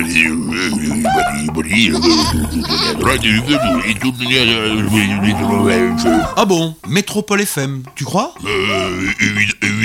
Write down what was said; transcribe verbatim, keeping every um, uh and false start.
Ah bon, Métropole F M, tu crois ? Euh, évi-